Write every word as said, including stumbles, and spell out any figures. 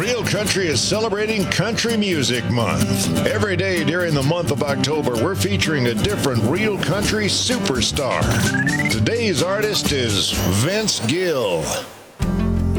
Real Country is celebrating Country Music Month. Every day during the month of October, we're featuring a different Real Country superstar. Today's artist is Vince Gill.